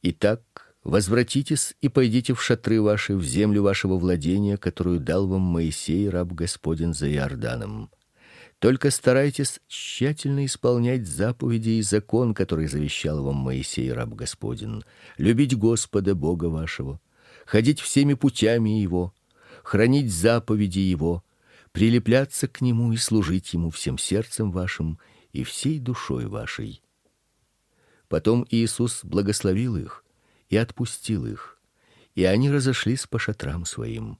Итак, возвратитесь и пойдите в шатры ваши, в землю вашего владения, которую дал вам Моисей, раб Господень, за Иорданом. Только старайтесь тщательно исполнять заповеди и закон, который завещал вам Моисей, раб Господень: любить Господа Бога вашего, ходить всеми путями его, хранить заповеди его, прилепляться к нему и служить ему всем сердцем вашим и всей душой вашей. Потом Иисус благословил их и отпустил их, и они разошлись по шатрам своим.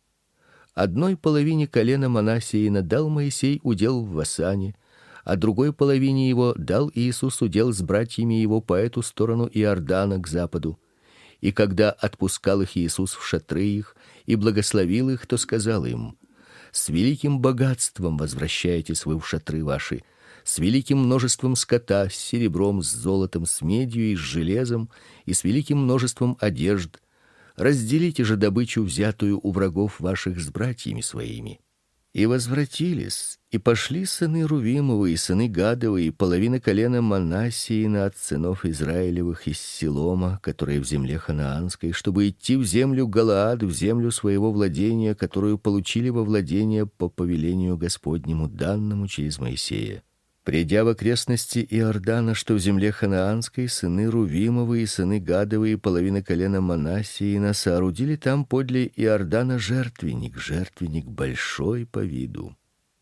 Одной половине колена Манассеина дал Моисей удел в Васане, а другой половине его дал Иисус удел с братьями его по эту сторону Иордана к западу. И когда отпускал их Иисус в шатры их и благословил их, то сказал им: с великим богатством возвращаетесь вы в шатры ваши, с великим множеством скота, с серебром, с золотом, с медью и с железом, и с великим множеством одежд. Разделите же добычу, взятую у врагов ваших, с братьями своими. И возвратились, и пошли сыны Рувимовы и сыны Гадовы, и половина колена Манассеина от сынов Израилевых из Силома, которые в земле ханаанской, чтобы идти в землю Галаад, в землю своего владения, которую получили во владение по повелению Господнему, данному через Моисея. Придя в окрестности Иордана, что в земле ханаанской, сыны Рувимовы и сыны Гадовы и половина колена Манассеина соорудили там подле Иордана жертвенник большой по виду.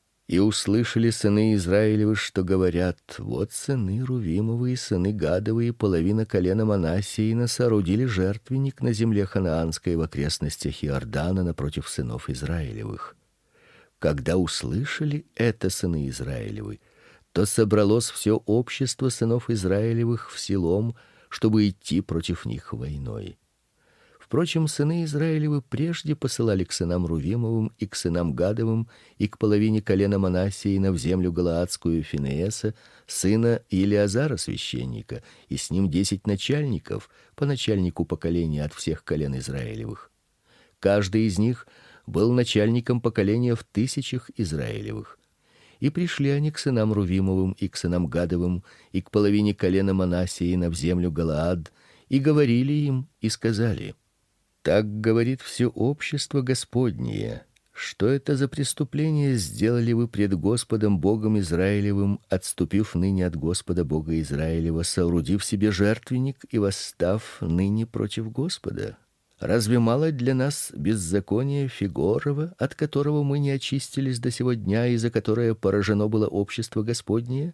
И услышали сыны Израилевы, что говорят: вот сыны Рувимовы и сыны Гадовы и половина колена Манассеина соорудили жертвенник на земле ханаанской в окрестностях Иордана напротив сынов Израилевых. Когда услышали это сыны Израилевы, то собралось все общество сынов Израилевых в Силом, чтобы идти против них войной. Впрочем, сыны Израилевы прежде посылали к сынам Рувимовым и к сынам Гадовым и к половине колена Манассеина в землю галаадскую Финееса, сына Илиазара священника, и с ним 10 начальников, по начальнику поколения от всех колен Израилевых. Каждый из них был начальником поколения в тысячах Израилевых. И пришли они к сынам Рувимовым и к сынам Гадовым и к половине колена Манассеина в землю Галаад, и говорили им и сказали: так говорит все общество Господнее: что это за преступление сделали вы пред Господом Богом Израилевым, отступив ныне от Господа Бога Израилева, соорудив себе жертвенник и восстав ныне против Господа? Разве мало для нас беззакония Фигорова, от которого мы не очистились до сего дня и за которое поражено было общество Господнее?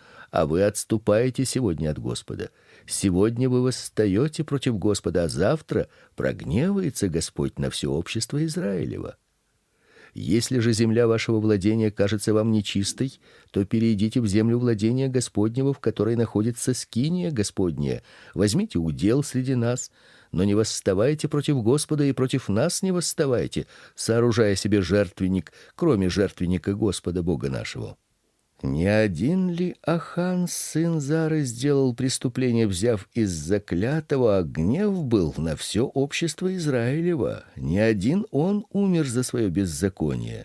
А вы отступаете сегодня от Господа. Сегодня вы восстаете против Господа, а завтра прогневается Господь на все общество Израилева. Если же земля вашего владения кажется вам нечистой, то перейдите в землю владения Господнего, в которой находится скиния Господня. Возьмите удел среди нас, но не восставайте против Господа и против нас не восставайте, сооружая себе жертвенник, кроме жертвенника Господа Бога нашего. Не один ли Ахан, сын Зары, сделал преступление, взяв из заклятого, а гнев был на все общество Израилева? Не один он умер за свое беззаконие.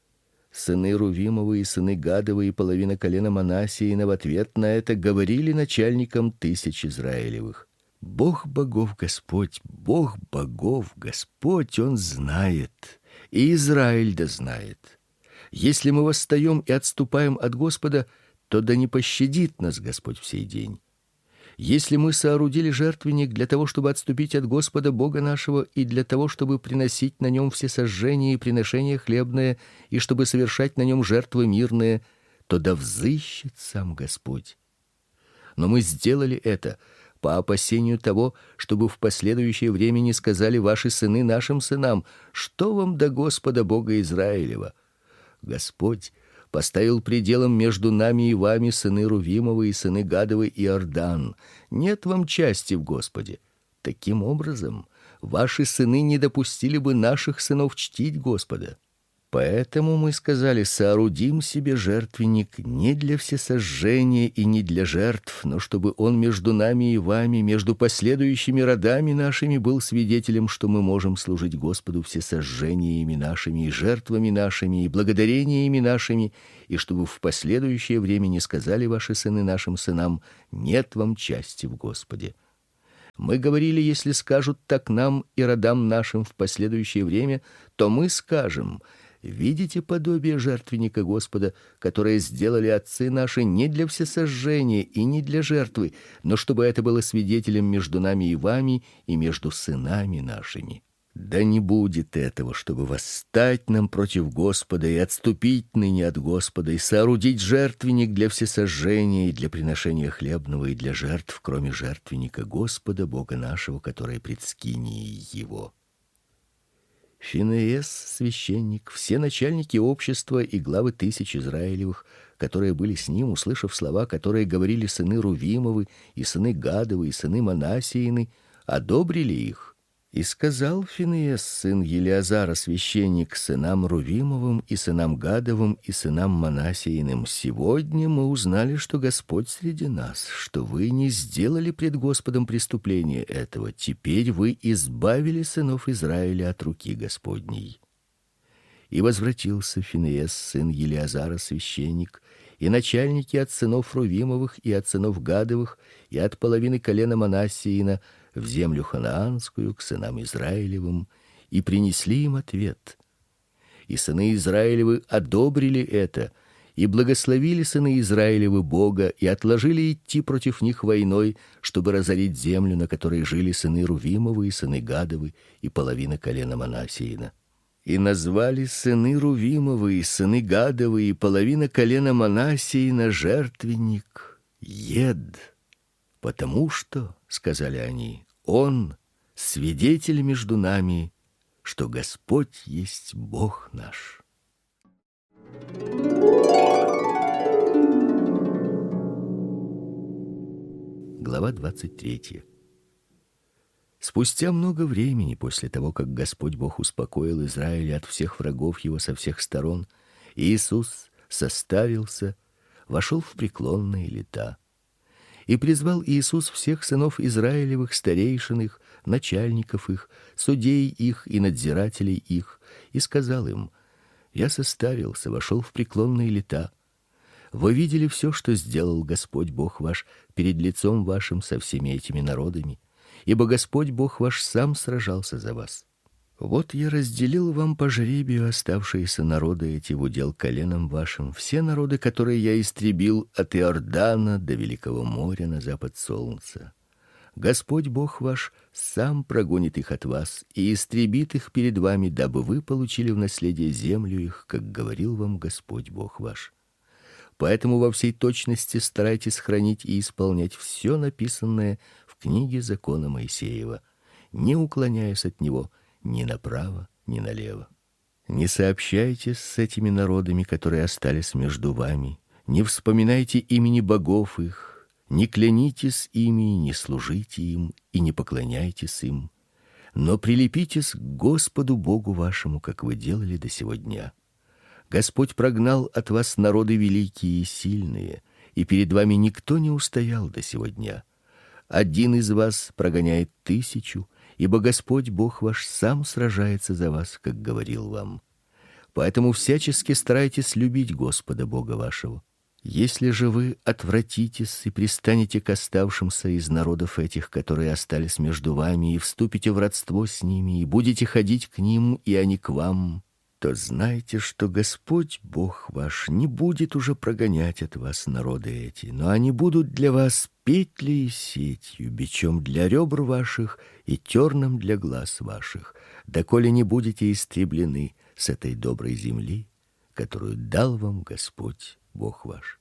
Сыны Рувимовы и сыны Гадовы и половина колена Манассеина в ответ на это говорили начальникам тысяч Израилевых: Бог богов Господь, Бог богов Господь, Он знает, и Израиль да знает. Если мы восстаем и отступаем от Господа, то да не пощадит нас Господь в сей день. Если мы соорудили жертвенник для того, чтобы отступить от Господа Бога нашего, и для того, чтобы приносить на нем все сожжения и приношения хлебные, и чтобы совершать на нем жертвы мирные, то да взыщет сам Господь. Но мы сделали это по опасению того, чтобы в последующее время не сказали ваши сыны нашим сынам: что вам до Господа Бога Израилева? Господь поставил пределом между нами и вами, сыны Рувимовы и сыны Гадовы, Иордан. Нет вам части в Господе. Таким образом, ваши сыны не допустили бы наших сынов чтить Господа. Поэтому мы сказали: соорудим себе жертвенник не для всесожжения и не для жертв, но чтобы он между нами и вами, между последующими родами нашими, был свидетелем, что мы можем служить Господу всесожжениями нашими и жертвами нашими и благодарениями нашими, и чтобы в последующее время не сказали ваши сыны нашим сынам: нет вам части в Господе. Мы говорили, если скажут так нам и родам нашим в последующее время, то мы скажем: видите подобие жертвенника Господа, которое сделали отцы наши не для всесожжения и не для жертвы, но чтобы это было свидетелем между нами и вами и между сынами нашими. Да не будет этого, чтобы восстать нам против Господа и отступить ныне от Господа и соорудить жертвенник для всесожжения и для приношения хлебного и для жертв, кроме жертвенника Господа Бога нашего, который пред скинией его. Финеес, священник, все начальники общества и главы тысяч Израилевых, которые были с ним, услышав слова, которые говорили сыны Рувимовы и сыны Гадовы и сыны Манассеины, одобрили их. И сказал Финеес, сын Елиазара, священник, сынам Рувимовым и сынам Гадовым и сынам Манассеиным: сегодня мы узнали, что Господь среди нас, что вы не сделали пред Господом преступления этого. Теперь вы избавили сынов Израиля от руки Господней. И возвратился Финеес, сын Елиазара, священник, и начальники от сынов Рувимовых и от сынов Гадовых и от половины колена Манассеина в землю ханаанскую к сынам Израилевым, и принесли им ответ. И сыны Израилевы одобрили это, и благословили сыны Израилевы Бога, и отложили идти против них войной, чтобы разорить землю, на которой жили сыны Рувимовы и сыны Гадовы и половина колена Манассеина. И назвали сыны Рувимовы и сыны Гадовы и половина колена Манассеина жертвенник Ед. Потому что, сказали они, он свидетель между нами, что Господь есть Бог наш. Глава 23. Спустя много времени после того, как Господь Бог успокоил Израиль от всех врагов его со всех сторон, Иисус состарился, вошел в преклонные лета. И призвал Иисус всех сынов Израилевых, старейшин их, начальников их, судей их и надзирателей их, и сказал им: я состарился, вошел в преклонные лета. Вы видели все, что сделал Господь Бог ваш перед лицом вашим со всеми этими народами, ибо Господь Бог ваш сам сражался за вас. Вот я разделил вам по жребию оставшиеся народы эти в удел коленам вашим, все народы, которые я истребил от Иордана до Великого моря на запад солнца. Господь Бог ваш сам прогонит их от вас и истребит их перед вами, дабы вы получили в наследие землю их, как говорил вам Господь Бог ваш. Поэтому во всей точности старайтесь хранить и исполнять все написанное в книге закона Моисеева, не уклоняясь от него ни направо, ни налево. Не сообщайтесь с этими народами, которые остались между вами, не вспоминайте имени богов их, не клянитесь ими, не служите им и не поклоняйтесь им, но прилепитесь к Господу Богу вашему, как вы делали до сего дня. Господь прогнал от вас народы великие и сильные, и перед вами никто не устоял до сего дня. Один из вас прогоняет 1000, ибо Господь Бог ваш сам сражается за вас, как говорил вам. Поэтому всячески старайтесь любить Господа Бога вашего. Если же вы отвратитесь и пристанете к оставшимся из народов этих, которые остались между вами, и вступите в родство с ними, и будете ходить к ним, и они к вам, то знайте, что Господь Бог ваш не будет уже прогонять от вас народы эти, но они будут для вас петлей и сетью, бичом для ребр ваших и терном для глаз ваших, доколе не будете истреблены с этой доброй земли, которую дал вам Господь Бог ваш.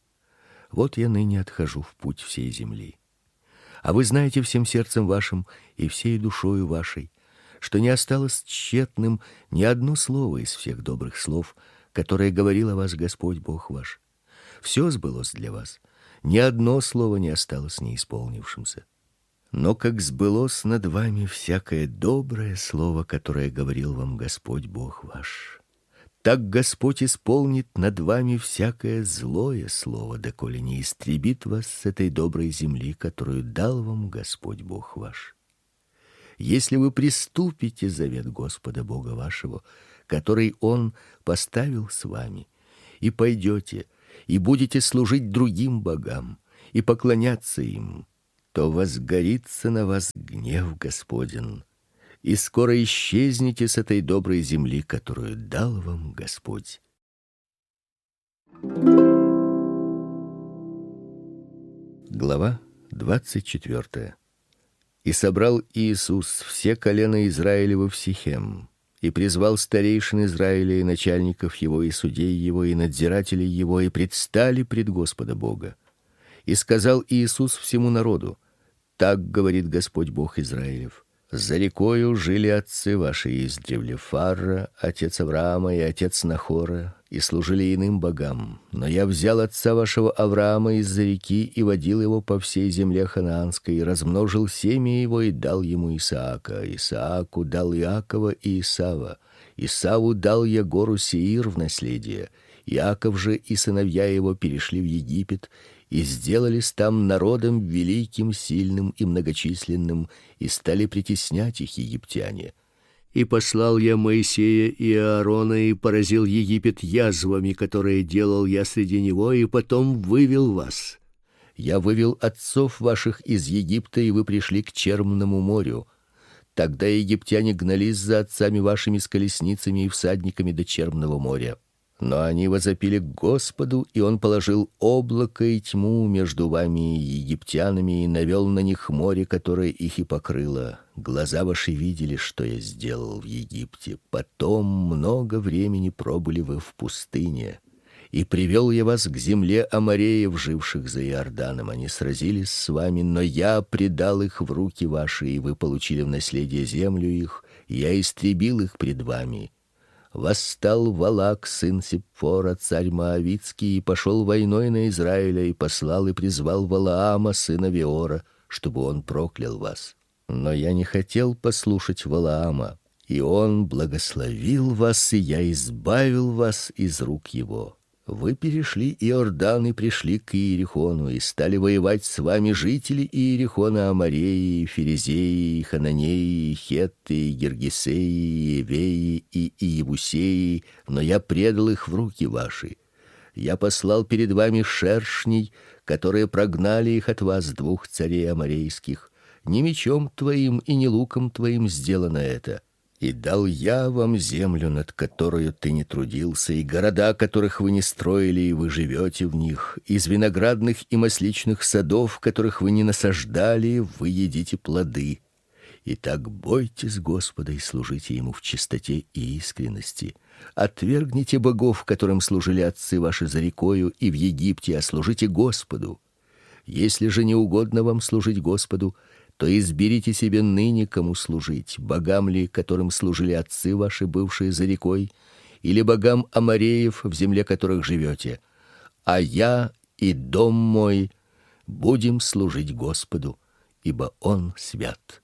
Вот я ныне отхожу в путь всей земли. А вы знаете всем сердцем вашим и всей душою вашей, что не осталось тщетным ни одно слово из всех добрых слов, которые говорил о вас Господь Бог ваш. Все сбылось для вас, ни одно слово не осталось неисполнившимся. Но как сбылось над вами всякое доброе слово, которое говорил вам Господь Бог ваш, так Господь исполнит над вами всякое злое слово, доколе не истребит вас с этой доброй земли, которую дал вам Господь Бог ваш. Если вы приступите завет Господа Бога вашего, который Он поставил с вами, и пойдете, и будете служить другим богам, и поклоняться им, то возгорится на вас гнев Господень, и скоро исчезнете с этой доброй земли, которую дал вам Господь. Глава 24. И собрал Иисус все колена Израилева в Сихем, и призвал старейшин Израиля и начальников его, и судей его, и надзирателей его, и предстали пред Господа Бога. И сказал Иисус всему народу: так говорит Господь Бог Израилев: за рекою жили отцы ваши издревле, Фарра, отец Авраама, и отец Нахора, и служили иным богам. Но я взял отца вашего Авраама из-за реки и водил его по всей земле ханаанской, и размножил семя его и дал ему Исаака. Исааку дал Иакова и Исава. Исаву дал я гору Сеир в наследие. Иаков же и сыновья его перешли в Египет и сделались там народом великим, сильным и многочисленным, и стали притеснять их египтяне. И послал я Моисея и Аарона, и поразил Египет язвами, которые делал я среди него, и потом вывел вас. Я вывел отцов ваших из Египта, и вы пришли к Черному морю. Тогда египтяне гнались за отцами вашими с колесницами и всадниками до Черного моря. Но они возопили к Господу, и он положил облако и тьму между вами и египтянами, и навел на них море, которое их и покрыло. Глаза ваши видели, что я сделал в Египте. Потом много времени пробыли вы в пустыне. И привел я вас к земле амореев, живших за Иорданом. Они сразились с вами, но я предал их в руки ваши, и вы получили в наследие землю их. Я истребил их пред вами. Восстал Валак, сын Сипфора, царь Моавитский, и пошел войной на Израиля, и послал и призвал Валаама, сына Веора, чтобы он проклял вас. Но я не хотел послушать Валаама, и он благословил вас, и я избавил вас из рук его. Вы перешли Иордан и пришли к Иерихону, и стали воевать с вами жители Иерихона: Амореи, Ферезеи, Хананеи, Хетты, Гергесеи, Евеи и Иебусеи, но я предал их в руки ваши. Я послал перед вами шершней, которые прогнали их от вас, двух царей аморейских. Не мечом твоим и не луком твоим сделано это. И дал я вам землю, над которую ты не трудился, и города, которых вы не строили, и вы живете в них. Из виноградных и масличных садов, которых вы не насаждали, вы едите плоды. Итак, бойтесь Господа и служите ему в чистоте и искренности. Отвергните богов, которым служили отцы ваши за рекою и в Египте, а служите Господу. Если же не угодно вам служить Господу, то изберите себе ныне, кому служить: богам ли, которым служили отцы ваши, бывшие за рекой, или богам амореев, в земле которых живете. А я и дом мой будем служить Господу, ибо Он свят».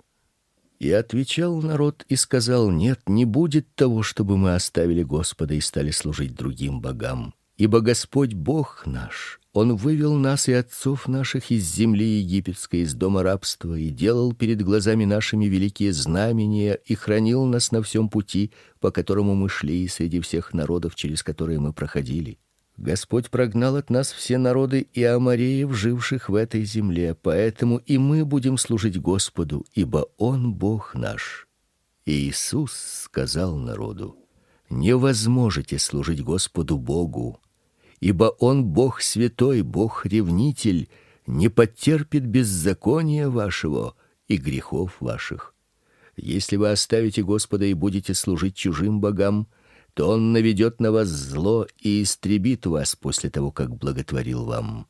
И отвечал народ и сказал: нет, не будет того, чтобы мы оставили Господа и стали служить другим богам. Ибо Господь Бог наш, Он вывел нас и отцов наших из земли египетской, из дома рабства, и делал перед глазами нашими великие знамения, и хранил нас на всем пути, по которому мы шли, среди всех народов, через которые мы проходили. Господь прогнал от нас все народы и амореев, живших в этой земле, поэтому и мы будем служить Господу, ибо Он Бог наш». И Иисус сказал народу: «Не возможете служить Господу Богу, ибо Он Бог святой, Бог ревнитель, не потерпит беззакония вашего и грехов ваших. Если вы оставите Господа и будете служить чужим богам, то Он наведет на вас зло и истребит вас после того, как благотворил вам».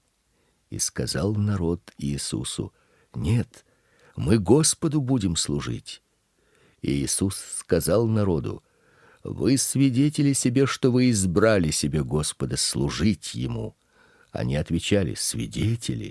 И сказал народ Иисусу: «Нет, мы Господу будем служить». И Иисус сказал народу: «Вы свидетели себе, что вы избрали себе Господа служить Ему». Они отвечали: «Свидетели».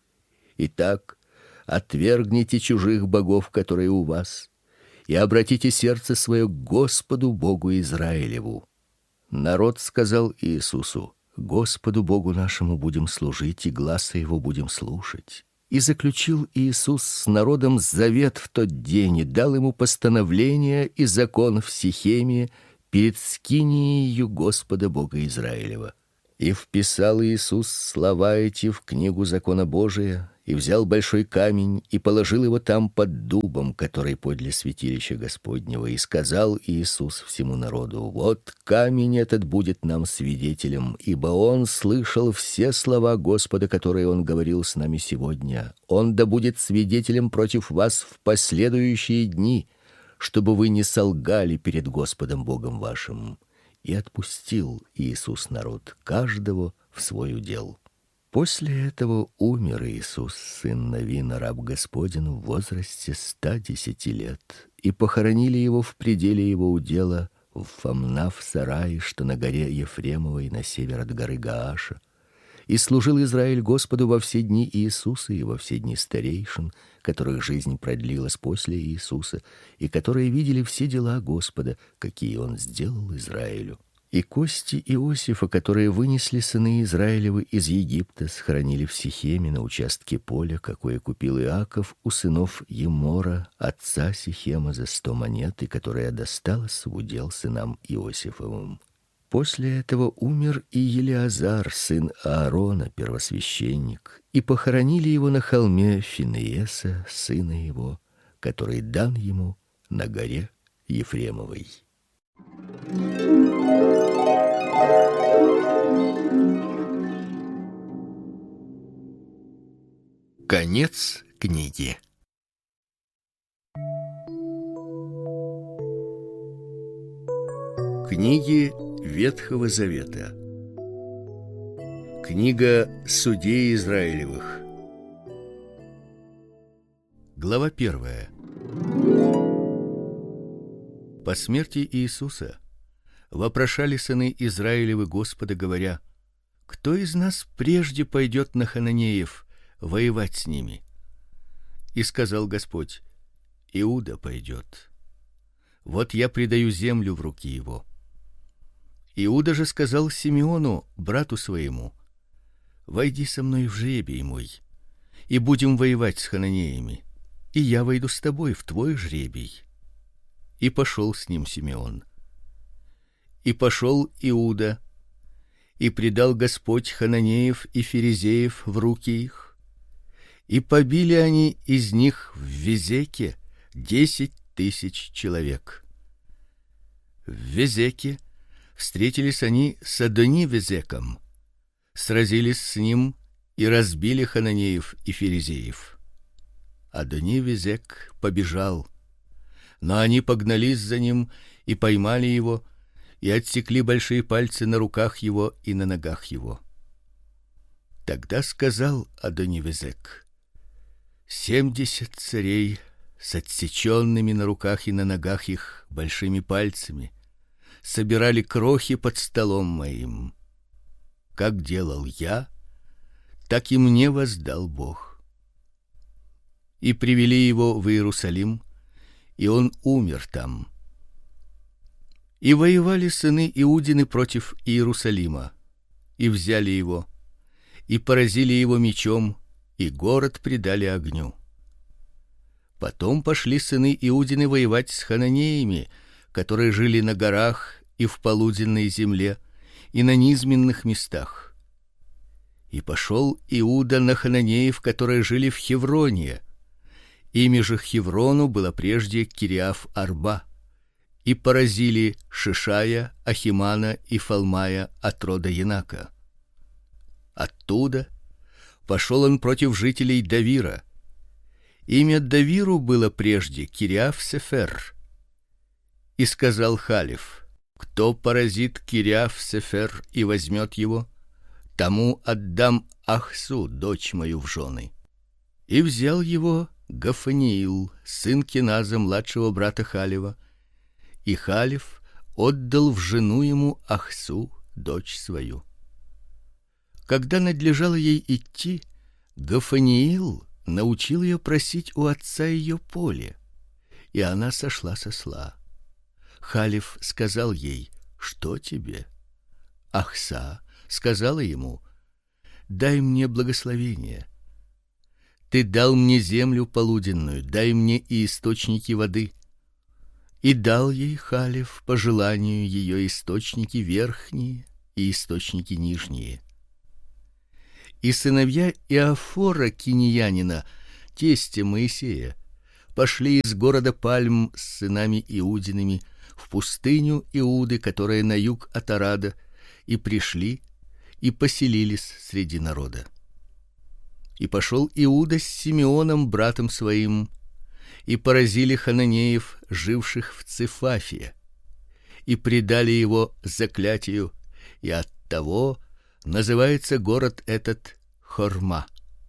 Итак, отвергните чужих богов, которые у вас, и обратите сердце свое к Господу Богу Израилеву». Народ сказал Иисусу: «Господу Богу нашему будем служить, и гласа Его будем слушать». И заключил Иисус с народом завет в тот день, и дал ему постановление и закон в Сихеме перед скинией Господа Бога Израилева. И вписал Иисус слова эти в книгу закона Божия, и взял большой камень и положил его там под дубом, который подле святилища Господнего, и сказал Иисус всему народу: вот камень этот будет нам свидетелем, ибо он слышал все слова Господа, которые он говорил с нами сегодня. Он да будет свидетелем против вас в последующие дни, чтобы вы не солгали перед Господом Богом вашим. И отпустил Иисус народ, каждого в свой удел. После этого умер Иисус, сын Навина, раб Господень, в возрасте 110 лет, и похоронили его в пределе его удела в Фамнав-сарае, что на горе Ефремовой на север от горы Гааша. И служил Израиль Господу во все дни Иисуса и во все дни старейшин, которых жизнь продлилась после Иисуса, и которые видели все дела Господа, какие он сделал Израилю. И кости Иосифа, которые вынесли сыны Израилевы из Египта, схоронили в Сихеме на участке поля, какое купил Иаков у сынов Емора, отца Сихема, за 100 монет, и которая досталась в удел сынам Иосифовым. После этого умер и Елиазар, сын Аарона, первосвященник, и похоронили его на холме Финееса, сына его, который дан ему на горе Ефремовой. Конец книги. Книги Ветхого Завета. Книга Судей Израилевых. Глава 1. По смерти Иисуса вопрошали сыны Израилевы Господа, говоря: кто из нас прежде пойдет на хананеев воевать с ними? И сказал Господь: Иуда пойдет. Вот я предаю землю в руки его. Иуда же сказал Симеону, брату своему: войди со мной в жребий мой, и будем воевать с хананеями, и я войду с тобой в твой жребий. И пошел с ним Симеон. И пошел Иуда, и предал Господь хананеев и ферезеев в руки их, и побили они из них в Везеке 10 000 человек. В Везеке встретились они с Адони-Везеком, сразились с ним и разбили хананеев и ферезеев. Адони-Везек побежал, но они погнались за ним и поймали его, и отсекли большие пальцы на руках его и на ногах его. Тогда сказал Адони-Везек: 70 царей с отсеченными на руках и на ногах их большими пальцами собирали крохи под столом моим. Как делал я, так и мне воздал Бог. И привели его в Иерусалим, и он умер там. И воевали сыны Иудины против Иерусалима, и взяли его, и поразили его мечом, и город предали огню. Потом пошли сыны Иудины воевать с хананеями, которые жили на горах и в полуденной земле, и на низменных местах. И пошел Иуда на хананеев, которые жили в Хевроне. Имя же Хеврону было прежде Кириаф-Арба. И поразили Шишая, Ахимана и Фалмая от рода Янака. Оттуда пошел он против жителей Давира. Имя Давиру было прежде Кириаф-Сефер. И сказал Халев: кто поразит Кириаф-Сефер и возьмет его, тому отдам Ахсу, дочь мою, в жены. И взял его Гафаниил, сын Киназа, младшего брата Халева, и Халев отдал в жену ему Ахсу, дочь свою. Когда надлежало ей идти, Гафаниил научил ее просить у отца ее поле, и она сошла с осла. Халев сказал ей: что тебе? Ахса сказала ему: дай мне благословение. Ты дал мне землю полуденную, дай мне и источники воды. И дал ей Халев по желанию ее источники верхние и источники нижние. И сыновья Иофора киньянина, тестя Моисея, пошли из города Пальм с сынами Иудиными в пустыню Иуды, которая на юг от Арада, и пришли и поселились среди народа. И пошел Иуда с Симеоном братом своим, и поразили хананеев, живших в Цефафе, и предали его заклятию, и оттого называется город этот Хорма.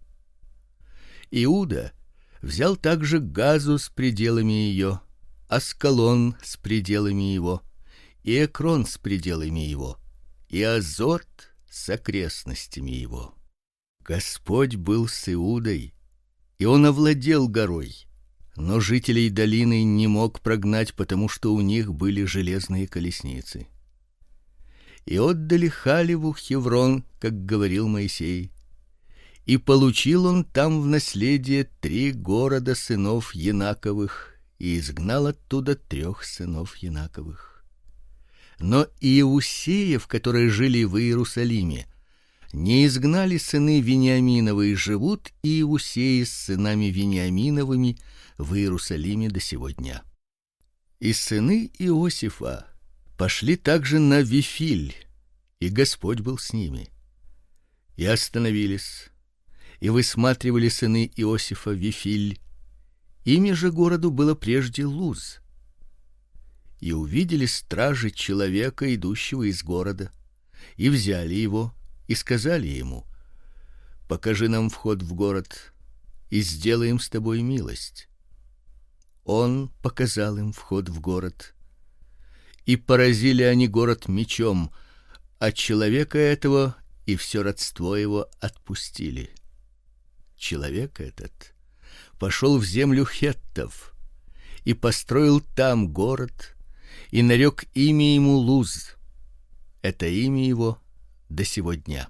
Иуда взял также Газу с пределами ее, Аскалон с пределами его, и Экрон с пределами его, и Азот с окрестностями его. Господь был с Иудой, и он овладел горой, но жителей долины не мог прогнать, потому что у них были железные колесницы. И отдали Халеву Хеврон, как говорил Моисей, и получил он там в наследие 3 города сынов Янаковых, и изгнал оттуда 3 сынов Янаковых. Но Иусеев, которые жили в Иерусалиме, не изгнали сыны Вениаминовы, и живут Иусеи с сынами Вениаминовыми в Иерусалиме до сего дня. И сыны Иосифа пошли также на Вифиль, и Господь был с ними. И остановились, и высматривали сыны Иосифа Вифиль. Имя же городу было прежде Луз. И увидели стражи человека, идущего из города, и взяли его, и сказали ему: покажи нам вход в город, и сделаем с тобой милость. Он показал им вход в город, и поразили они город мечом, а человека этого и все родство его отпустили. Человек этот пошел в землю хеттов и построил там город, и нарек имя ему Луз. Это имя его до сего дня.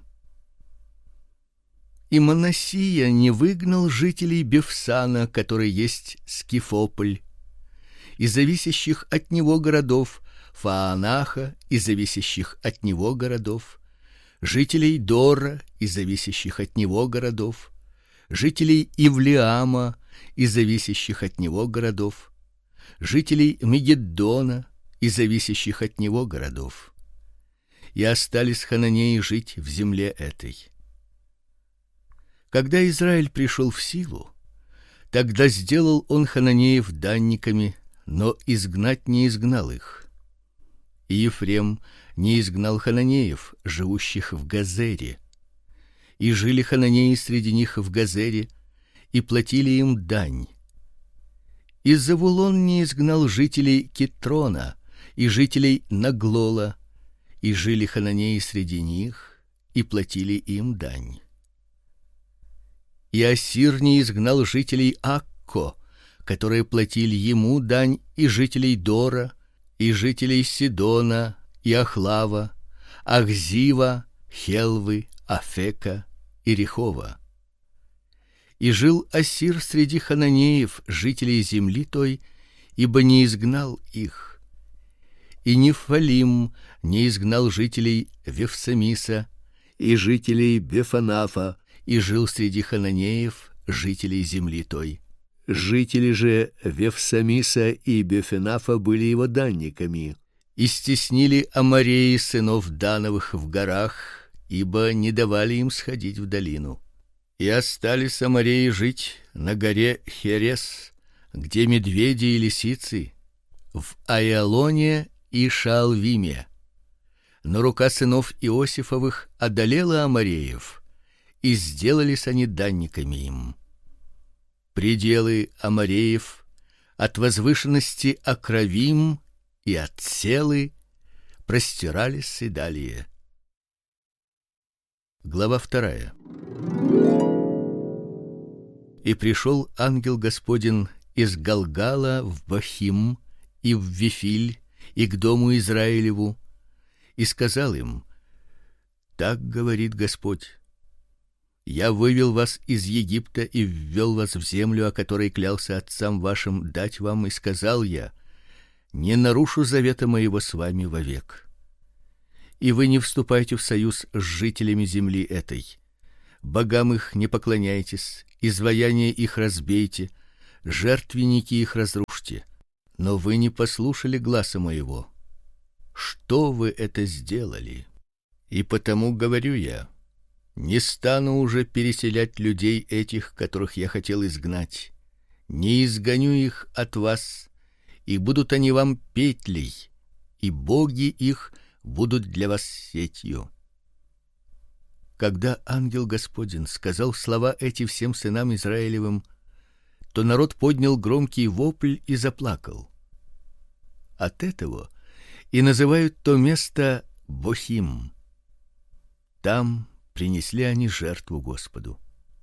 И Манассия не выгнал жителей Бефсана, который есть Скифополь, и зависящих от него городов Фаанаха и зависящих от него городов, жителей Дора и зависящих от него городов, жителей Ивлеама и зависящих от него городов, жителей Мегиддона и зависящих от него городов. И остались хананеи жить в земле этой. Когда Израиль пришел в силу, тогда сделал он хананеев данниками, но изгнать не изгнал их. И Ефрем не изгнал хананеев, живущих в Газере. И жили хананеи среди них в Газере, и платили им дань. И Завулон не изгнал жителей Китрона и жителей Наглола, и жили хананеи среди них, и платили им дань. И Ассир не изгнал жителей Акко, которые платили ему дань, и жителей Дора, и жителей Сидона, и Ахлава, Ахзива, Хелвы, Афека и Рехова. И жил Ассир среди хананеев, жителей земли той, ибо не изгнал их. И Нефалим не изгнал жителей Вефсамиса и жителей Бефанафа, и жил среди хананеев, жителей земли той. Жители же Вефсамиса и Бефанафа были его данниками. И стеснили амореи сынов Дановых в горах, ибо не давали им сходить в долину. И остались амореи жить на горе Херес, где медведи и лисицы, в Аиалоне и Шаалвиме. Но рука сынов Иосифовых одолела амореев, и сделались они данниками им. Пределы амореев от возвышенности Акравим и от Селы простирались и далее. Глава 2. И пришел ангел Господень из Галгала в Бахим и в Вифиль и к дому Израилеву, и сказал им: так говорит Господь: я вывел вас из Египта и ввел вас в землю, о которой клялся отцам вашим дать вам, и сказал я: не нарушу завета моего с вами вовек. И вы не вступайте в союз с жителями земли этой. богам их не поклоняйтесь, изваяния их разбейте, жертвенники их разрушьте. Но вы не послушали гласа моего. Что вы это сделали? И потому говорю я: не стану уже переселять людей этих, которых я хотел изгнать. Не изгоню их от вас, и будут они вам петлей, и боги их будут для вас сетью. Когда ангел Господень сказал слова эти всем сынам Израилевым, то народ поднял громкий вопль и заплакал. От этого и называют то место Бохим. Там принесли они жертву Господу.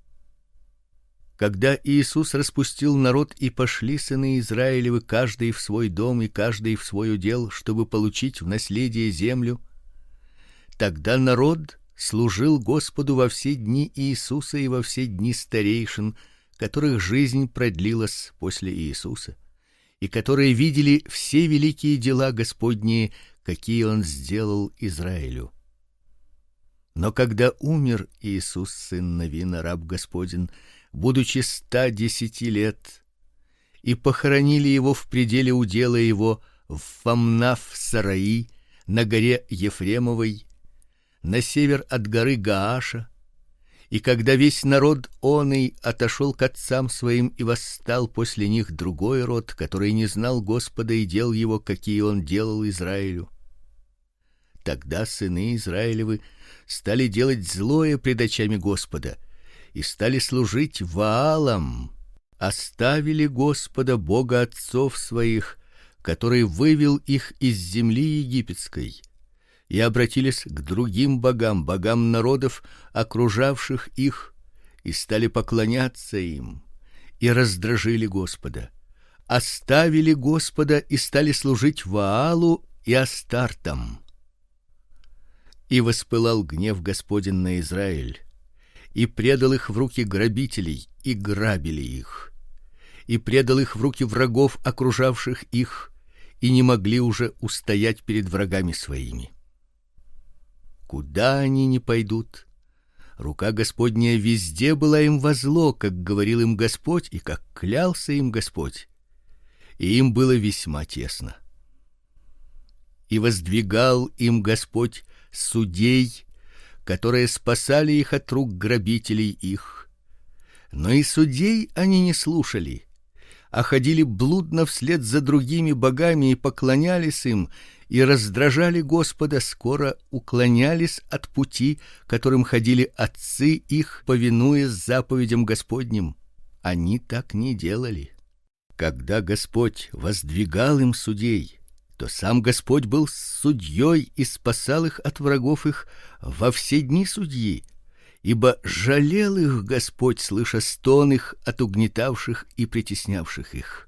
Когда Иисус распустил народ, и пошли сыны Израилевы каждый в свой дом и каждый в свой удел, чтобы получить в наследие землю, тогда народ служил Господу во все дни Иисуса и во все дни старейшин, которых жизнь продлилась после Иисуса, и которые видели все великие дела Господние, какие он сделал Израилю. Но когда умер Иисус сын Навина, раб Господень, будучи 110 лет, и похоронили его в пределе удела его в Фамнав-Сараи, на горе Ефремовой, на север от горы Гааша, и когда весь народ оный отошел к отцам своим, и восстал после них другой род, который не знал Господа и дел его, какие он делал Израилю, тогда сыны Израилевы стали делать злое пред очами Господа и стали служить Ваалам, оставили Господа Бога отцов своих, который вывел их из земли египетской, и обратились к другим богам, богам народов, окружавших их, и стали поклоняться им, и раздражили Господа. Оставили Господа и стали служить Ваалу и Астартам. И воспылал гнев Господень на Израиль, и предал их в руки грабителей, и грабили их, и предал их в руки врагов, окружавших их, и не могли уже устоять перед врагами своими. Куда они ни пойдут, рука Господня везде была им во зло, как говорил им Господь и как клялся им Господь, и им было весьма тесно. И воздвигал им Господь судей, которые спасали их от рук грабителей их. Но и судей они не слушали, а ходили блудно вслед за другими богами и поклонялись им, и раздражали Господа, скоро уклонялись от пути, которым ходили отцы их, повинуясь заповедям Господним. Они так не делали. Когда Господь воздвигал им судей, то сам Господь был судьей и спасал их от врагов их во все дни судьи, ибо жалел их Господь, слыша стон их от угнетавших и притеснявших их.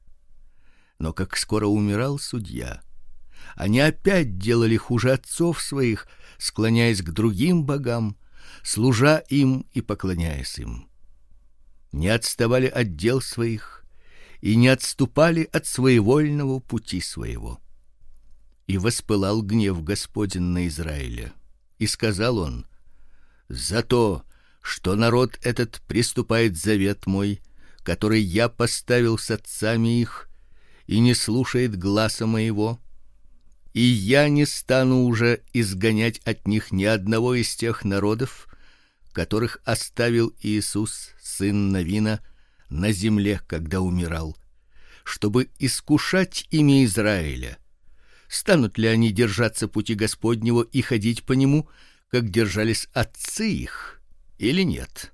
Но как скоро умирал судья, они опять делали хуже отцов своих, склоняясь к другим богам, служа им и поклоняясь им. Не отставали от дел своих и не отступали от своевольного пути своего. И воспылал гнев Господень на Израиля, и сказал он: за то, что народ этот приступает завет мой, который я поставил с отцами их, и не слушает гласа моего, и я не стану уже изгонять от них ни одного из тех народов, которых оставил Иисус сын Навина на земле, когда умирал, чтобы искушать ими Израиля. Станут ли они держаться пути Господнего и ходить по нему, как держались отцы их, или нет?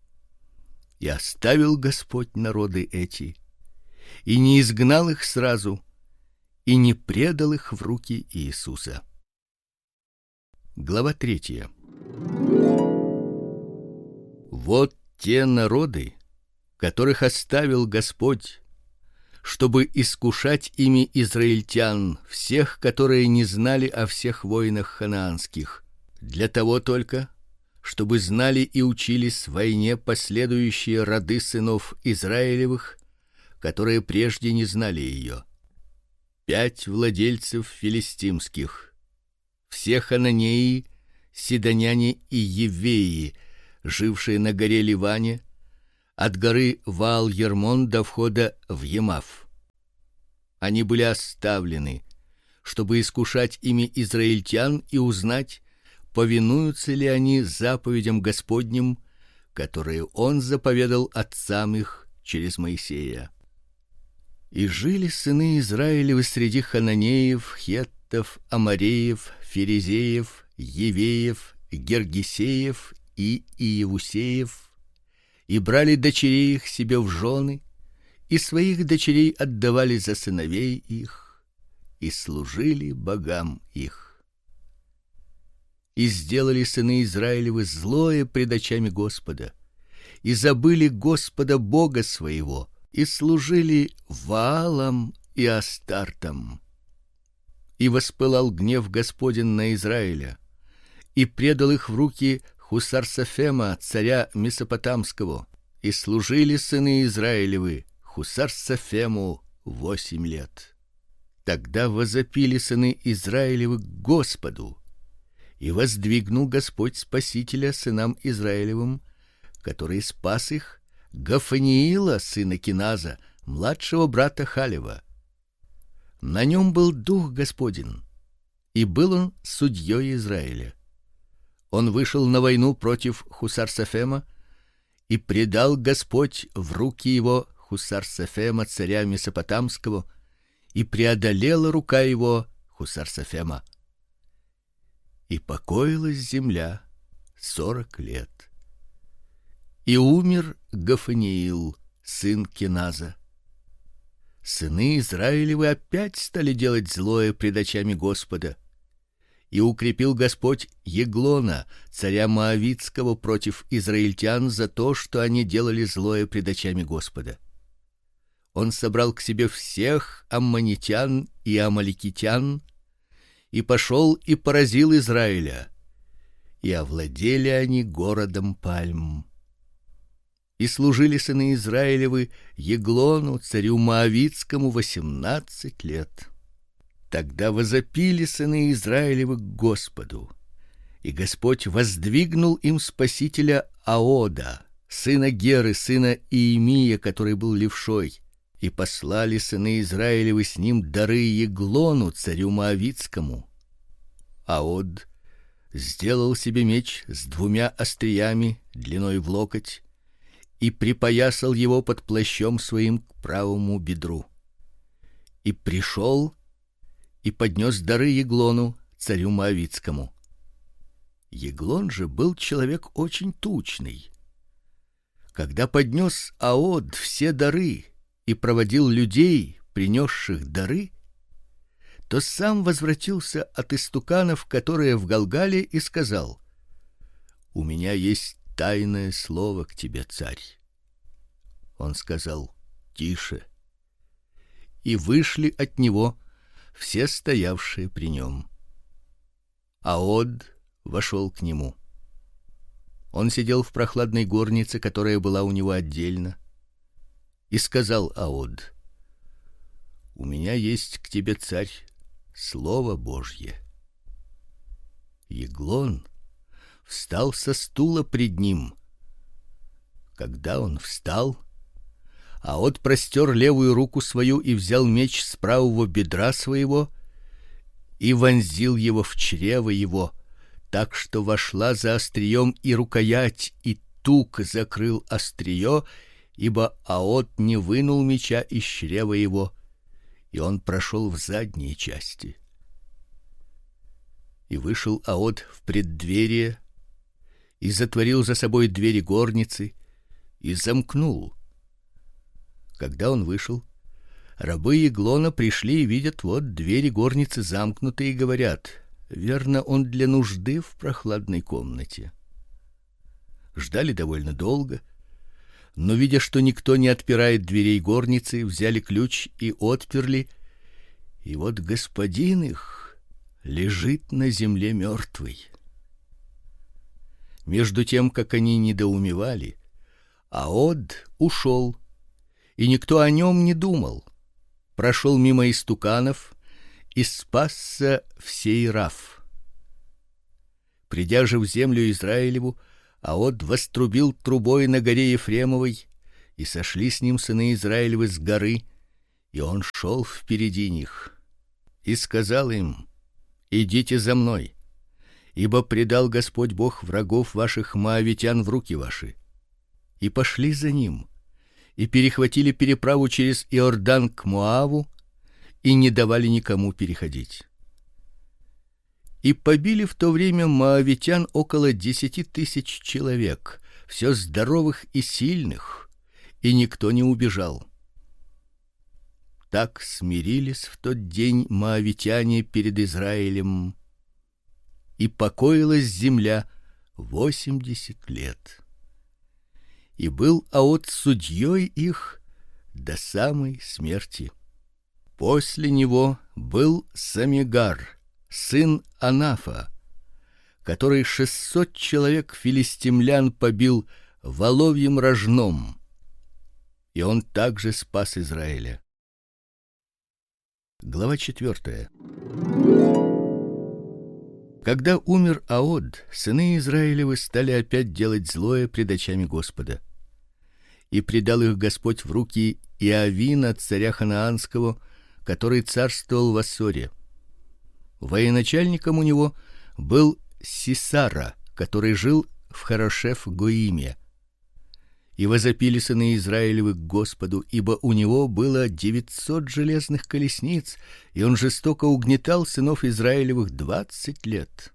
И оставил Господь народы эти, и не изгнал их сразу, и не предал их в руки Иисуса. Глава 3. Вот те народы, которых оставил Господь, чтобы искушать ими израильтян, всех, которые не знали о всех войнах ханаанских, для того только, чтобы знали и учились войне последующие роды сынов Израилевых, которые прежде не знали ее. 5 владельцев филистимских, все хананеи, сидоняне и евеи, жившие на горе Ливане, от горы Ваал-Ермон до входа в Емав. Они были оставлены, чтобы искушать ими израильтян и узнать, повинуются ли они заповедям Господним, которые он заповедал отцам их через Моисея. И жили сыны Израилевы среди хананеев, хеттов, амореев, ферезеев, евеев, гергесеев и иевусеев, и брали дочерей их себе в жены, и своих дочерей отдавали за сыновей их, и служили богам их. И сделали сыны Израилевы злое пред очами Господа, и забыли Господа Бога своего, и служили Ваалам и Астартам. И воспылал гнев Господень на Израиля, и предал их в руки Хусар-Сафема, царя Месопотамского, и служили сыны Израилевы Хусар-Сафему 8 лет. Тогда возопили сыны Израилевы к Господу, и воздвигнул Господь Спасителя сынам Израилевым, который спас их, Гафаниила сына Киназа, младшего брата Халева. На нем был дух Господень, и был он судьей Израиля. Он вышел на войну против Хусар-Сафема, и предал Господь в руки его Хусар-Сафема, царя Месопотамского, и преодолела рука его Хусар-Сафема. И покоилась земля 40 лет. И умер Гафаниил, сын Киназа. Сыны Израилевы опять стали делать злое пред очами Господа. И укрепил Господь Еглона, царя Моавитского, против израильтян за то, что они делали злое пред очами Господа. Он собрал к себе всех аммонитян и амаликитян и пошел и поразил Израиля, и овладели они городом Пальм. И служили сыны Израилевы Еглону, царю Моавитскому, 18 лет. Тогда возопили сыны Израилевы к Господу, и Господь воздвигнул им спасителя Аода, сына Геры, сына Иемия, который был левшой, и послали сыны Израилевы с ним дары Еглону, царю Моавитскому. Аод сделал себе меч с 2 остриями длиной в локоть и припоясал его под плащом своим к правому бедру. И пришел и поднес дары Еглону, царю Моавитскому. Еглон же был человек очень тучный. Когда поднес Аод все дары и проводил людей, принесших дары, то сам возвратился от истуканов, которые в Галгале, и сказал: «У меня есть тайное слово к тебе, царь». Он сказал: «Тише». И вышли от него все стоявшие при нем. Аод вошел к нему. Он сидел в прохладной горнице, которая была у него отдельно, и сказал Аод: «У меня есть к тебе, царь, слово Божье». Еглон встал со стула пред ним. Когда он встал, Аод простер левую руку свою и взял меч с правого бедра своего и вонзил его в чрево его, так что вошла за острием и рукоять, и тук закрыл острие, ибо Аод не вынул меча из чрева его, и он прошел в задние части. И вышел Аод в преддверие и затворил за собой двери горницы и замкнул. Когда он вышел, рабы Еглона пришли и видят, вот двери горницы замкнуты, и говорят: верно, он для нужды в прохладной комнате. Ждали довольно долго, но видя, что никто не отпирает дверей горницы, взяли ключ и отперли, и вот господин их лежит на земле мертвый. Между тем, как они недоумевали, Аод ушел, и никто о нем не думал. Прошел мимо истуканов и спасся в Сейраф. Придя же в землю Израилеву, Аод вострубил трубой на горе Ефремовой, и сошли с ним сыны Израилевы с горы, и он шел впереди них. И сказал им: идите за мной, ибо предал Господь Бог врагов ваших моавитян в руки ваши. И пошли за ним, и перехватили переправу через Иордан к Моаву, и не давали никому переходить. И побили в то время моавитян около 10 000 человек, все здоровых и сильных, и никто не убежал. Так смирились в тот день моавитяне перед Израилем, и покоилась земля 80 лет. И был Аод судьей их до самой смерти. После него был Самигар, сын Анафа, который 600 человек филистимлян побил воловьим рожном, и он также спас Израиля. Глава 4. Когда умер Аод, сыны Израилевы стали опять делать злое пред очами Господа. И предал их Господь в руки Иовина, царя ханаанского, который царствовал в Ассоре. Военачальником у него был Сисара, который жил в Харошеф-Гоиме. И возопили сыны Израилевы к Господу, ибо у него было 900 железных колесниц, и он жестоко угнетал сынов Израилевых 20 лет.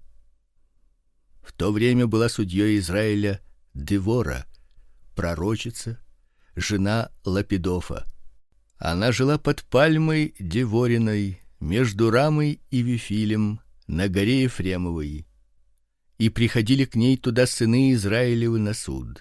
В то время была судьей Израиля Девора, пророчица, жена Лапидофа. Она жила под пальмой Девориной, между Рамой и Вифилем, на горе Ефремовой. И приходили к ней туда сыны Израилевы на суд.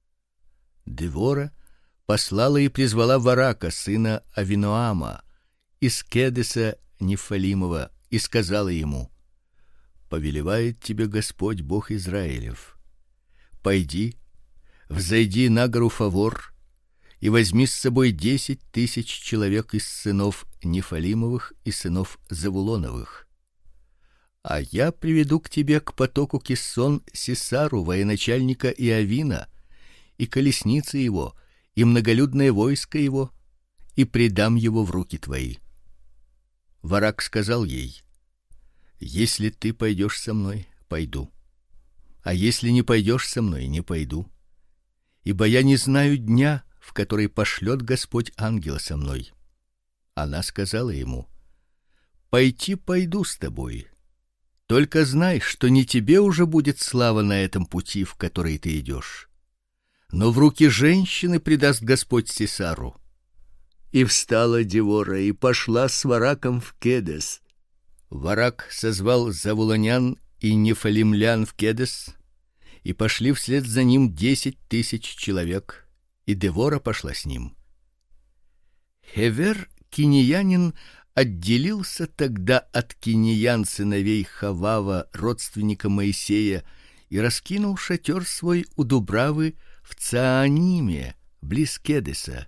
Девора послала и призвала Варака, сына Авиноама, из Кедеса Нефалимова, и сказала ему: повелевает тебе Господь Бог Израилев: пойди, взойди на гору Фавор и возьми с собой 10 000 человек из сынов Нефалимовых и сынов Завулоновых. А я приведу к тебе к потоку Киссон Сисару, военачальника Иовина, и колесницы его, и многолюдное войско его, и предам его в руки твои. Варак сказал ей: если ты пойдешь со мной, пойду, а если не пойдешь со мной, не пойду, ибо я не знаю дня, в который пошлет Господь ангела со мной. Она сказала ему: пойти пойду с тобой, только знай, что не тебе уже будет слава на этом пути, в который ты идешь, но в руки женщины предаст Господь Сисару. И встала Девора и пошла с Вараком в Кедес. Варак созвал завулонян и нефалимлян в Кедес, и пошли вслед за ним 10 000 человек, и Девора пошла с ним. Хевер кинеянин отделился тогда от кинеян сыновей Хавава, родственника Моисея, и раскинул шатер свой у дубравы в Цааниме, близ Кедеса.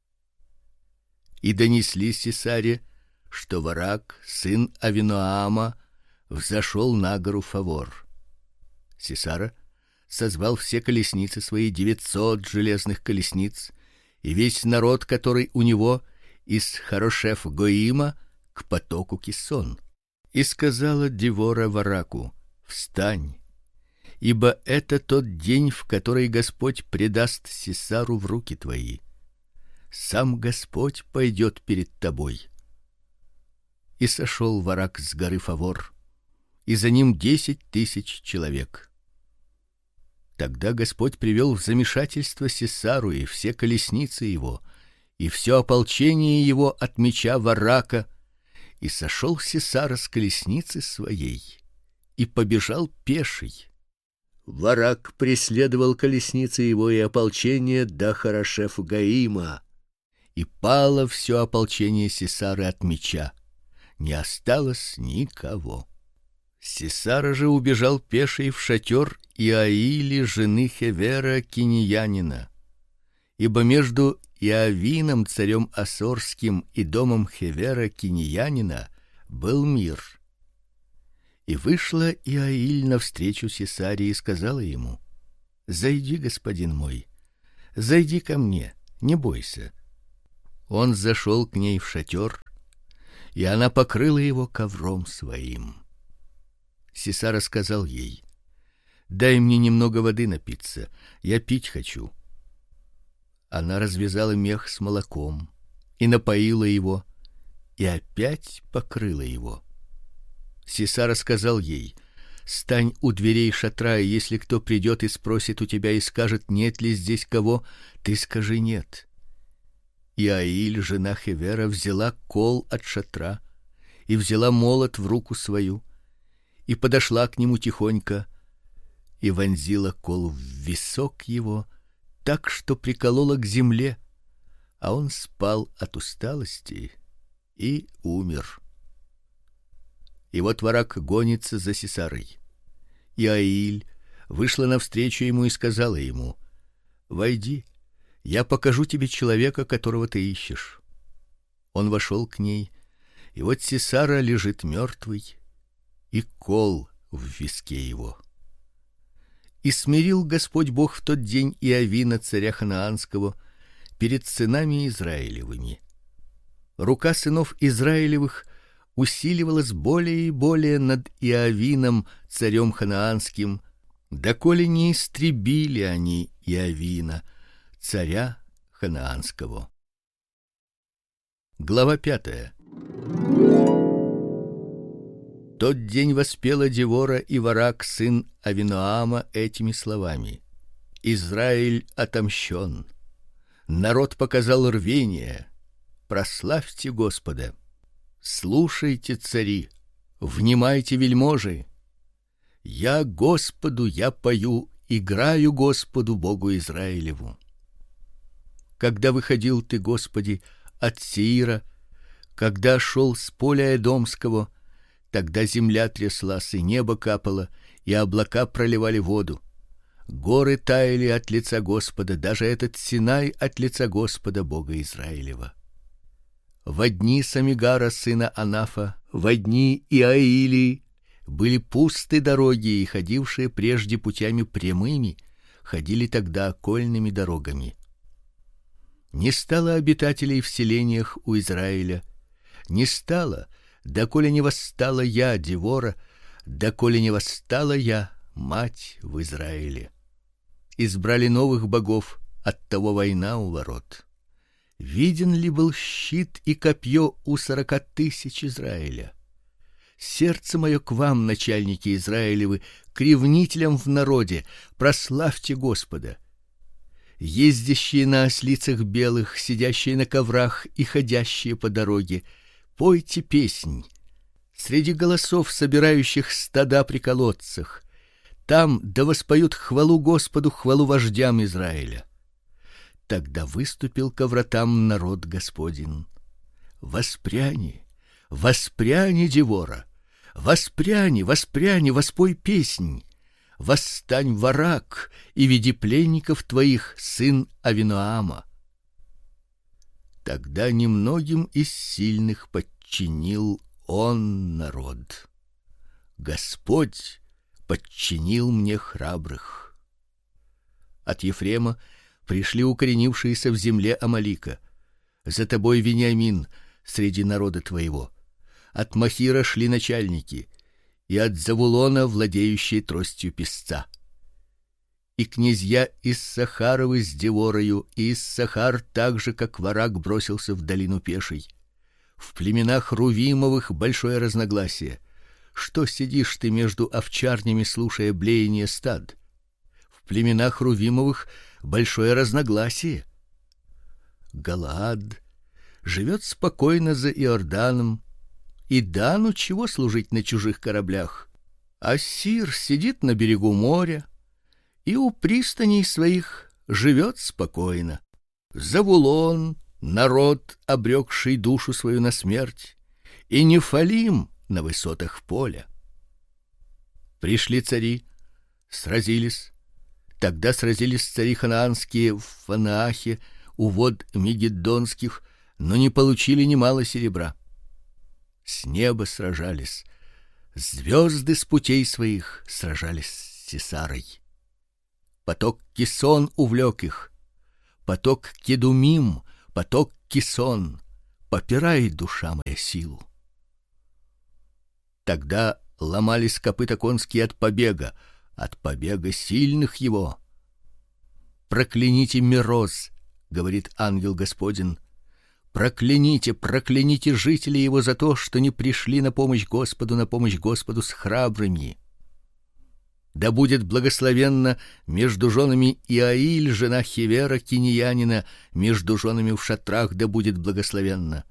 И донесли Сисаре, что Варак, сын Авиноама, взошел на гору Фавор. Сисара созвал все колесницы свои, 900 железных колесниц, и весь народ, который у него, из Харошеф-Гоима к потоку Киссон. И сказала Девора Вараку: встань, ибо это тот день, в который Господь предаст Сисару в руки твои. Сам Господь пойдет перед тобой. И сошел Варак с горы Фавор, и за ним 10 000 человек. Тогда Господь привел в замешательство Сисару и все колесницы его, и все ополчение его от меча Варака, и сошел Сисара с колесницы своей и побежал пеший. Варак преследовал колесницы его и ополчение до Харошеф-Гоима, и пало все ополчение Сисары от меча, не осталось никого. Сисара же убежал пеший в шатер Иаили, жены Хевера кинеянина, ибо между Иовином, царем Ассорским, и домом Хевера кинеянина был мир. И вышла Иаиль навстречу Сисаре и сказала ему: Зайди, господин мой, зайди ко мне, не бойся. Он зашел к ней в шатер, и она покрыла его ковром своим. Сисара сказал ей: дай мне немного воды напиться, я пить хочу. Она развязала мех с молоком и напоила его, и опять покрыла его. Сисара сказал ей: стань у дверей шатра, и если кто придет и спросит у тебя и скажет: нет ли здесь кого, ты скажи: нет. И Аиль, жена Хевера, взяла кол от шатра и взяла молот в руку свою и подошла к нему тихонько и вонзила кол в висок его, так что приколола к земле, а он спал от усталости и умер. И вот враг гонится за Сисарой. И Аиль вышла навстречу ему и сказала ему: войди, я покажу тебе человека, которого ты ищешь. Он вошел к ней, и вот Сисара лежит мертвый, и кол в виске его. И смирил Господь Бог в тот день Иовина, царя ханаанского, перед сынами Израилевыми. Рука сынов Израилевых усиливалась более и более над Иовином, царем ханаанским, доколе не истребили они Иовина, царя ханаанского. Глава 5. Тот день воспела Девора и Варак, сын Авиноама, этими словами: Израиль отомщен. Народ показал рвение. Прославьте Господа. Слушайте, цари, внимайте, вельможи. Я Господу я пою, играю Господу Богу Израилеву. Когда выходил ты, Господи, от Сеира, когда шел с поля Эдомского, тогда земля тряслась, и небо капало, и облака проливали воду. Горы таяли от лица Господа, даже этот Синай от лица Господа Бога Израилева. Во дни Самигара сына Анафа, во дни Иаили были пусты дороги, и ходившие прежде путями прямыми ходили тогда окольными дорогами. Не стало обитателей в селениях у Израиля, не стало, доколе не восстала я, Девора, доколе не восстала я, мать в Израиле. Избрали новых богов, оттого война у ворот. Виден ли был щит и копье у 40 тысяч Израиля? Сердце мое к вам, начальники Израилевы, к ревнителям в народе, прославьте Господа. Ездящие на ослицах белых, сидящие на коврах и ходящие по дороге, пойте песнь. Среди голосов, собирающих стада при колодцах, там да воспоют хвалу Господу, хвалу вождям Израиля. Тогда выступил ко вратам народ Господень. Воспряни, воспряни, Девора, воспряни, воспряни, воспой песнь. Восстань, Варак, и веди пленников твоих, сын Авиноама. Тогда немногим из сильных подчинил он народ. Господь подчинил мне храбрых. От Ефрема пришли укоренившиеся в земле Амалика. За тобой, Вениамин, среди народа твоего. От Махира шли начальники, и от Завулона владеющие тростью песца. И князья из Сахаровы с Деворою, и Иссахар так же, как Варак, бросился в долину пешей. В племенах Рувимовых большое разногласие. Что сидишь ты между овчарнями, слушая блеяние стад? В племенах Рувимовых большое разногласие. Галаад живет спокойно за Иорданом, и Дану чего служить на чужих кораблях? Ассир сидит на берегу моря и у пристаней своих живет спокойно. Завулон народ, обрекший душу свою на смерть, и Нефалим на высотах поля. Пришли цари, сразились. Тогда сразились цари ханаанские в Фанаахе у вод Мегиддонских, но не получили немало серебра. С неба сражались, звезды с путей своих сражались с Сисарой. Поток Кисон увлек их. Поток Кедумим, поток Кисон. Попирает душа моя силу. Тогда ломались копыта конские от побега сильных его. Прокляните Мироз, говорит ангел Господин. Прокляните, прокляните жителей его за то, что не пришли на помощь Господу с храбрыми. Да будет благословенна между женами Иаиль, жена Хевера киньянина, между женами в шатрах да будет благословенна.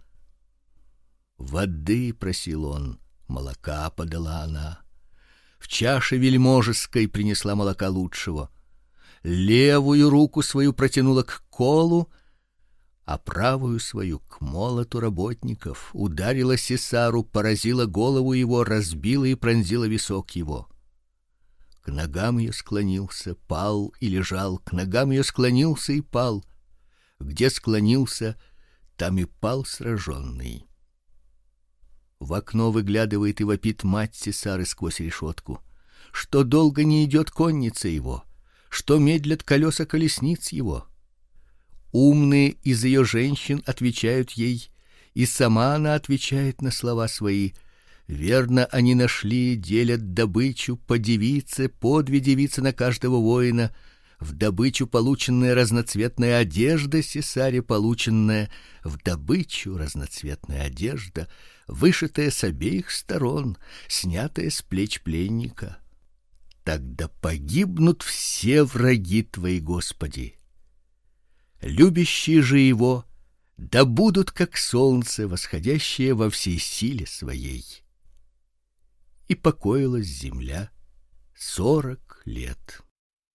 Воды просил он, молока подала она. В чаше вельможеской принесла молока лучшего. Левую руку свою протянула к колу, а правую свою к молоту работников. Ударила Сисару, поразила голову его, разбила и пронзила висок его. К ногам ее склонился, пал и лежал, к ногам ее склонился и пал. Где склонился, там и пал сраженный. В окно выглядывает и вопит мать Сисары сквозь решетку, что долго не идет конница его, что медлят колеса колесниц его. Умные из ее женщин отвечают ей, и сама она отвечает на слова свои. Верно, они нашли, делят добычу по девице, по 2 девицы на каждого воина, в добычу полученная разноцветная одежда Сисаре полученная, в добычу разноцветная одежда, вышитая с обеих сторон, снятая с плеч пленника. Тогда погибнут все враги твои, Господи. Любящие же его да будут как солнце, восходящее во всей силе своей. И покоилась земля 40 лет.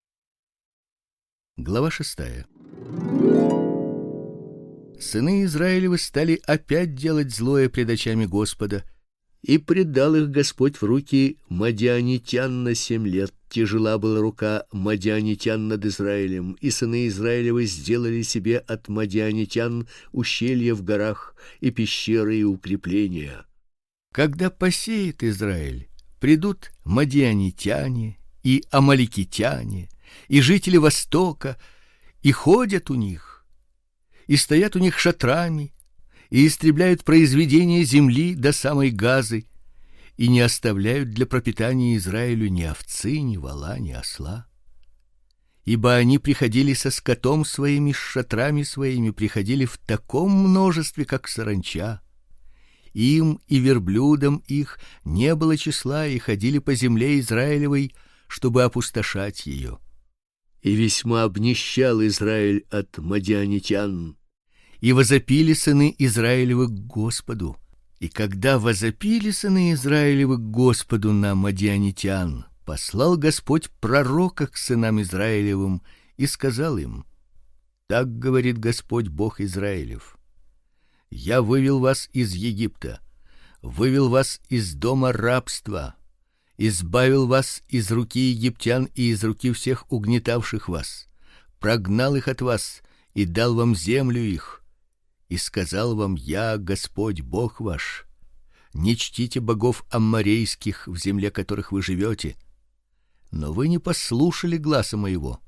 Глава 6. Сыны Израилевы стали опять делать злое пред очами Господа, и предал их Господь в руки мадианитян на 7 лет. Тяжела была рука мадианитян над Израилем, и сыны Израилевы сделали себе от мадианитян ущелья в горах и пещеры и укрепления. Когда посеет Израиль, придут мадианитяне и амаликитяне, и жители Востока, и ходят у них, и стоят у них шатрами, и истребляют произведения земли до самой Газы, и не оставляют для пропитания Израилю ни овцы, ни вола, ни осла. Ибо они приходили со скотом своими, с шатрами своими, приходили в таком множестве, как саранча. Им и верблюдам их не было числа, и ходили по земле Израилевой, чтобы опустошать ее. И весьма обнищал Израиль от мадианитян. И возопили сыны Израилевы к Господу. И когда возопили сыны Израилевы к Господу на мадианитян, послал Господь пророка к сынам Израилевым и сказал им: Так говорит Господь Бог Израилев: Я вывел вас из Египта, вывел вас из дома рабства, избавил вас из руки египтян и из руки всех угнетавших вас, прогнал их от вас и дал вам землю их. И сказал вам я, Господь Бог ваш: не чтите богов амморейских, в земле которых вы живете. Но вы не послушали гласа моего.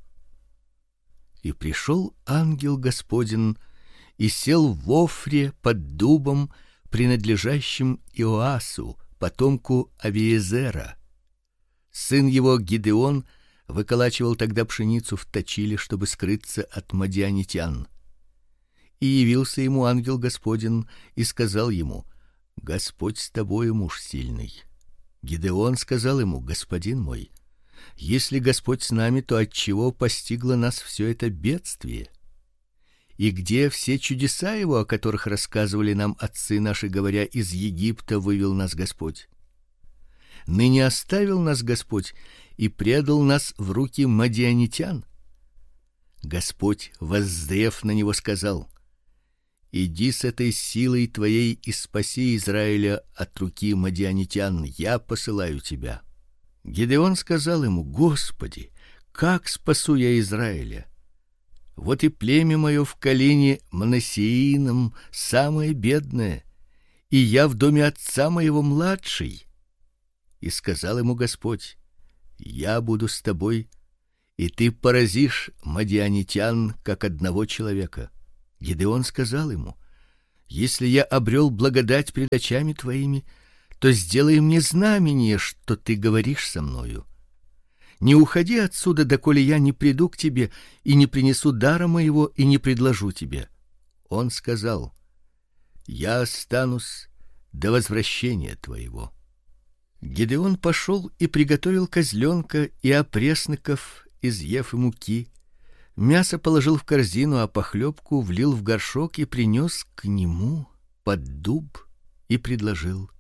И пришел ангел Господин и сел в Офре под дубом, принадлежащим Иоасу, потомку Авиезера. Сын его Гидеон выколачивал тогда пшеницу в точиле, чтобы скрыться от мадианитян. И явился ему ангел Господин и сказал ему: Господь с тобою, муж сильный. Гидеон сказал ему: Господин мой, если Господь с нами, то отчего постигло нас все это бедствие? И где все чудеса его, о которых рассказывали нам отцы наши, говоря: из Египта вывел нас Господь? Ныне оставил нас Господь и предал нас в руки мадианитян. Господь, воззрев на него, сказал: Иди с этой силой твоей и спаси Израиля от руки мадианитян, я посылаю тебя. Гидеон сказал ему: Господи, как спасу я Израиля? Вот и племя мое в колене Манассеином самое бедное, и я в доме отца моего младший. И сказал ему Господь: Я буду с тобой, и ты поразишь мадианитян как одного человека. Гидеон сказал ему: если я обрел благодать пред очами твоими, то сделай мне знамение, что ты говоришь со мною. Не уходи отсюда, доколе я не приду к тебе и не принесу дара моего и не предложу тебе. Он сказал: я останусь до возвращения твоего. Гидеон пошел и приготовил козленка и опресноков из ефы муки. Мясо положил в корзину, а похлебку влил в горшок и принес к нему под дуб и предложил.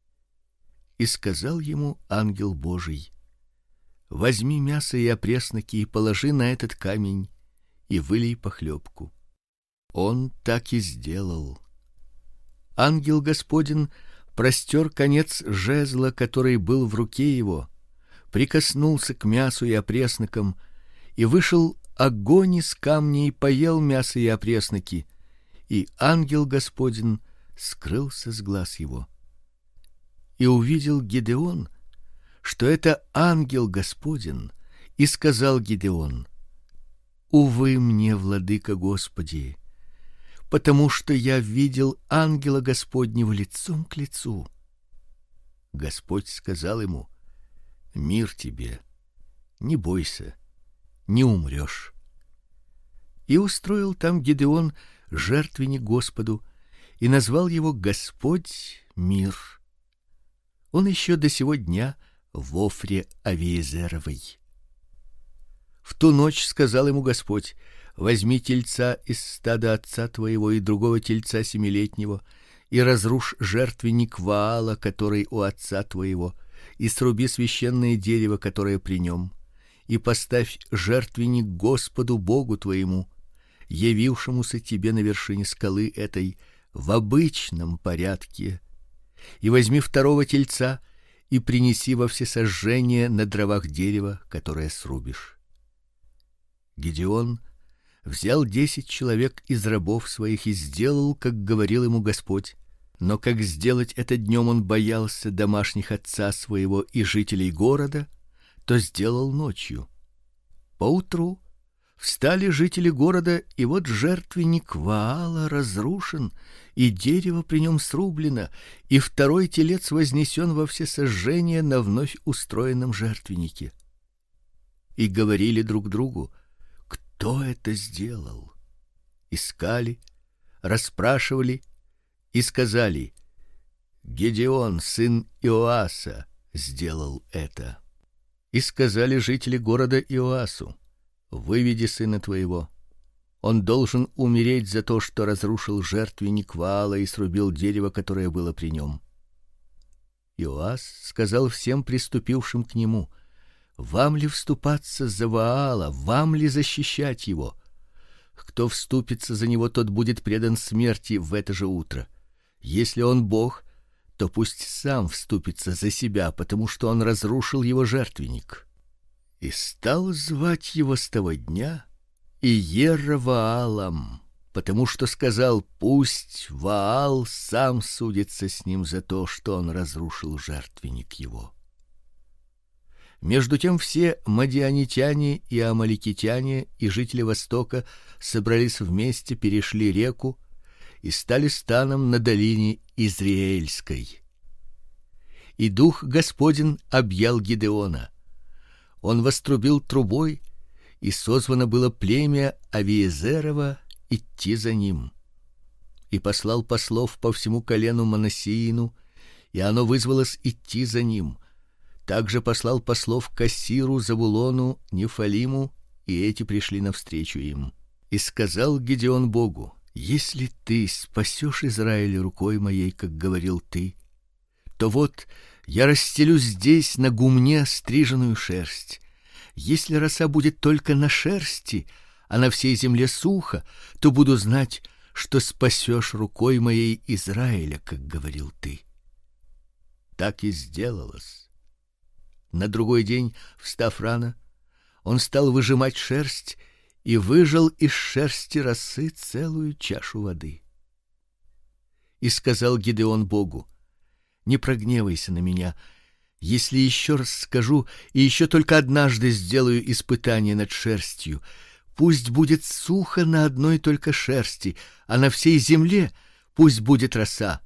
И сказал ему ангел Божий: возьми мясо и опресноки и положи на этот камень и вылей похлебку. Он так и сделал. Ангел Господень простер конец жезла, который был в руке его, прикоснулся к мясу и опреснокам, и вышел огонь из камня и поел мясо и опресноки, и ангел Господень скрылся с глаз его. И увидел Гидеон, что это ангел Господень, и сказал Гидеон: увы мне, владыка Господи, потому что я видел ангела Господнего лицом к лицу. Господь сказал ему: мир тебе, не бойся, не умрешь. И устроил там Гидеон жертвенник Господу и назвал его Господь мир. Он еще до сего дня в Офре Авиезеровой. В ту ночь сказал ему Господь: возьми тельца из стада отца твоего и другого тельца семилетнего, и разрушь жертвенник Ваала, который у отца твоего, и сруби священное дерево, которое при нем, и поставь жертвенник Господу Богу твоему, явившемуся тебе на вершине скалы этой в обычном порядке. И возьми второго тельца и принеси во всесожжение на дровах дерева, которое срубишь. Гидеон взял 10 человек из рабов своих и сделал, как говорил ему Господь. Но как сделать это днем он боялся домашних отца своего и жителей города, то сделал ночью. Поутру встали жители города, и вот жертвенник Ваала разрушен, и дерево при нем срублено, и второй телец вознесен во всесожжение на вновь устроенном жертвеннике. И говорили друг другу: кто это сделал? Искали, расспрашивали и сказали: Гидеон, сын Иоаса, сделал это. И сказали жители города Иоасу: выведи сына твоего. Он должен умереть за то, что разрушил жертвенник Ваала и срубил дерево, которое было при нем. Иоас сказал всем приступившим к нему: вам ли вступаться за Ваала, вам ли защищать его? Кто вступится за него, тот будет предан смерти в это же утро. Если он бог, то пусть сам вступится за себя, потому что он разрушил его жертвенник. И стал звать его с того дня Иероваалом, потому что сказал: пусть Ваал сам судится с ним за то, что он разрушил жертвенник его. Между тем все мадианитяне и амаликитяне и жители Востока собрались вместе, перешли реку и стали станом на долине Израильской. И дух Господень объял Гидеона. Он вострубил трубой, и созвано было племя Авиезерово идти за ним. И послал послов по всему колену Манассеину, и оно вызвалось идти за ним. Также послал послов к Ассиру, Завулону, Нефалиму, и эти пришли навстречу им. И сказал Гидеон Богу: если ты спасешь Израиль рукой моей, как говорил ты, то вот я расстелю здесь на гумне стриженную шерсть. Если роса будет только на шерсти, а на всей земле сухо, то буду знать, что спасешь рукой моей Израиля, как говорил ты. Так и сделалось. На другой день, встав рано, он стал выжимать шерсть и выжал из шерсти росы целую чашу воды. И сказал Гидеон Богу: не прогневайся на меня, Если еще раз скажу и еще только однажды сделаю испытание над шерстью, пусть будет сухо на одной только шерсти, а на всей земле пусть будет роса.